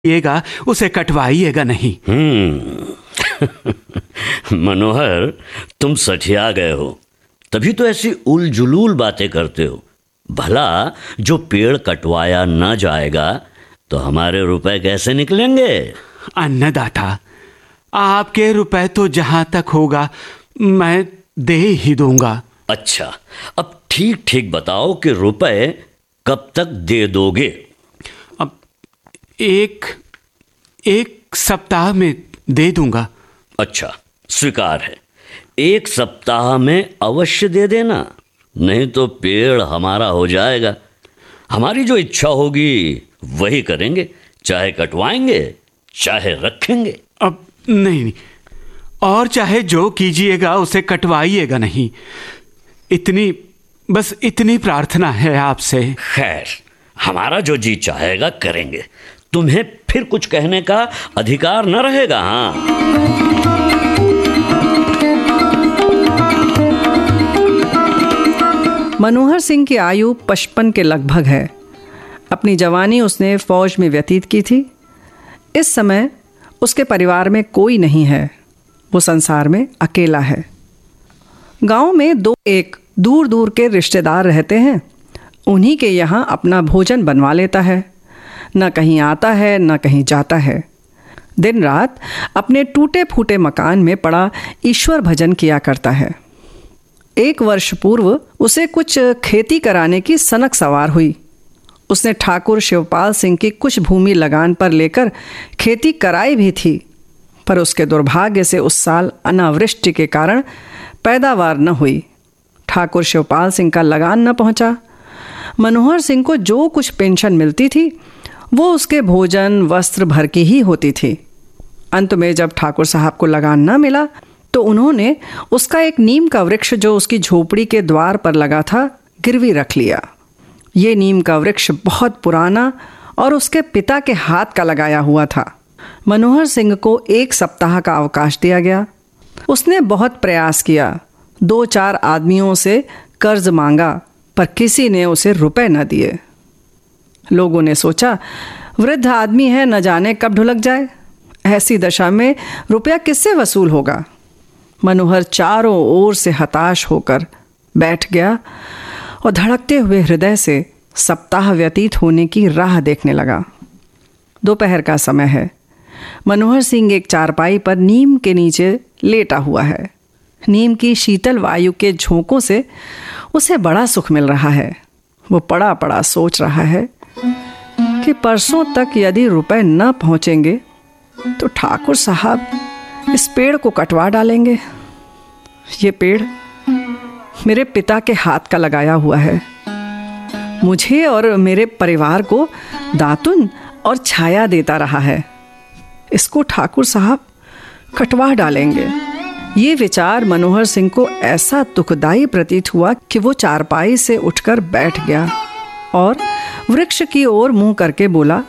कीजिएगा उसे कटवाइएगा नहीं। मनोहर, तुम सठिया गए हो, तभी तो ऐसी उलझुलूल बातें करते हो। भला जो पेड़ कटवाया न जाएगा तो हमारे रुपए कैसे निकलेंगे? अन्नदाता, आपके रुपए तो जहां तक होगा मैं दे ही दूंगा। अच्छा, अब ठीक ठीक बताओ कि रुपए कब तक दे दोगे? अब एक सप्ताह में दे दूंगा। अच्छा, स्वीकार है। 1 सप्ताह में अवश्य दे देना, नहीं तो पेड़ हमारा हो जाएगा। हमारी जो इच्छा होगी वही करेंगे, चाहे कटवाएंगे चाहे रखेंगे। अब नहीं, और चाहे जो कीजिएगा उसे कटवाइएगा नहीं। बस इतनी प्रार्थना है आपसे। खैर, हमारा जो जी चाहेगा करेंगे, तुम्हें फिर कुछ कहने का अधिकार न रहेगा। हाँ, मनोहर सिंह की आयु 55 के लगभग है। अपनी जवानी उसने फौज में व्यतीत की थी। इस समय उसके परिवार में कोई नहीं है, वो संसार में अकेला है। गांव में 2-1 दूर दूर के रिश्तेदार रहते हैं, उन्हीं के यहाँ अपना भोजन बनवा लेता है। न कहीं आता है न कहीं जाता है। दिन रात अपने टूटे फूटे मकान में पड़ा ईश्वर भजन किया करता है। 1 वर्ष पूर्व उसे कुछ खेती कराने की सनक सवार हुई। उसने ठाकुर शिवपाल सिंह की कुछ भूमि लगान पर लेकर खेती कराई भी थी, पर उसके दुर्भाग्य से उस साल अनावृष्टि के कारण पैदावार न हुई। ठाकुर शिवपाल सिंह का लगान न पहुंचा। मनोहर सिंह को जो कुछ पेंशन मिलती थी वो उसके भोजन वस्त्र भर की ही होती थी। अंत में जब ठाकुर साहब को लगान न मिला तो उन्होंने उसका एक नीम का वृक्ष जो उसकी झोपड़ी के द्वार पर लगा था गिरवी रख लिया। ये नीम का वृक्ष बहुत पुराना और उसके पिता के हाथ का लगाया हुआ था। मनोहर सिंह को 1 सप्ताह का अवकाश दिया गया। उसने बहुत प्रयास किया, 2-4 आदमियों से कर्ज मांगा, पर किसी ने उसे रुपए न दिए। लोगों ने सोचा वृद्ध आदमी है, न जाने कब ढुलक जाए। ऐसी दशा में रुपया किससे वसूल होगा? मनोहर चारों ओर से हताश होकर बैठ गया और धड़कते हुए हृदय से सप्ताह व्यतीत होने की राह देखने लगा। दोपहर का समय है। मनोहर सिंह एक चारपाई पर नीम के नीचे लेटा हुआ है। नीम की शीतल वायु के झोंकों से उसे बड़ा सुख मिल रहा है। वो पड़ा पड़ा सोच रहा है कि परसों तक यदि रुपए न पहुंचेंगे तो ठाकुर साहब इस पेड़ को कटवा डालेंगे। ये पेड़ मेरे पिता के हाथ का लगाया हुआ है। मुझे और मेरे परिवार को दातुन और छाया देता रहा है। इसको ठाकुर साहब कटवा डालेंगे। ये विचार मनोहर सिंह को ऐसा दुखदाई प्रतीत हुआ कि वो चारपाई से उठकर बैठ गया और वृक्ष की ओर मुंह करके बोला,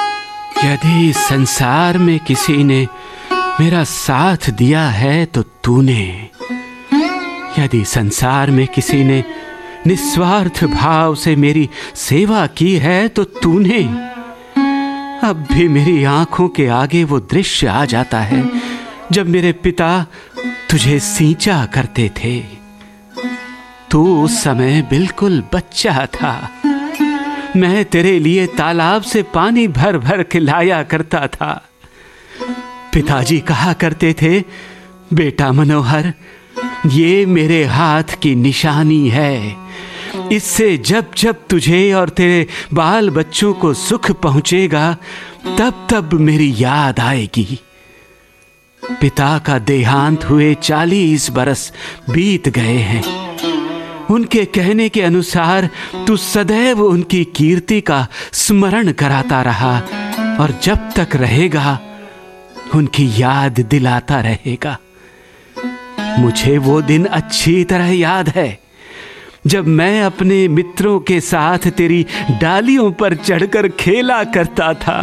यदि संसार में किसी ने मेरा साथ दिया है तो तूने। यदि संसार में किसी ने निस्वार्थ भाव से मेरी सेवा की है तो तूने। अब भी मेरी आंखों के आगे वो दृश्य आ जाता है जब मेरे पिता तुझे सींचा करते थे। तू उस समय बिल्कुल बच्चा था। मैं तेरे लिए तालाब से पानी भर भर के लाया करता था। पिताजी कहा करते थे, बेटा मनोहर, ये मेरे हाथ की निशानी है। इससे जब जब तुझे और तेरे बाल बच्चों को सुख पहुंचेगा तब तब मेरी याद आएगी। पिता का देहांत हुए 40 बरस बीत गए हैं। उनके कहने के अनुसार तू सदैव उनकी कीर्ति का स्मरण कराता रहा और जब तक रहेगा उनकी याद दिलाता रहेगा। मुझे वो दिन अच्छी तरह याद है जब मैं अपने मित्रों के साथ तेरी डालियों पर चढ़कर खेला करता था।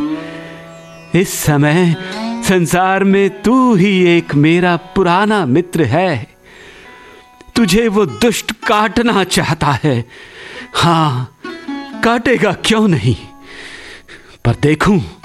इस समय संसार में तू ही एक मेरा पुराना मित्र है। तुझे वो दुष्ट काटना चाहता है। हाँ, काटेगा क्यों नहीं, पर देखूं